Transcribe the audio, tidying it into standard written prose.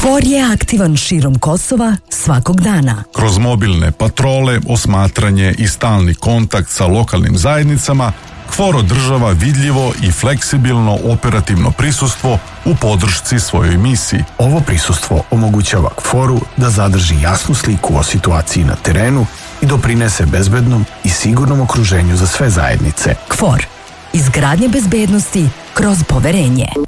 KFOR je aktivan širom Kosova svakog dana. Kroz mobilne patrole, osmatranje i stalni kontakt sa lokalnim zajednicama, KFOR održava vidljivo i fleksibilno operativno prisustvo u podršci svojoj misiji. Ovo prisustvo omogućava KFOR-u da zadrži jasnu sliku o situaciji na terenu i doprinese bezbednom i sigurnom okruženju za sve zajednice. KFOR. Izgradnja bezbednosti kroz poverenje.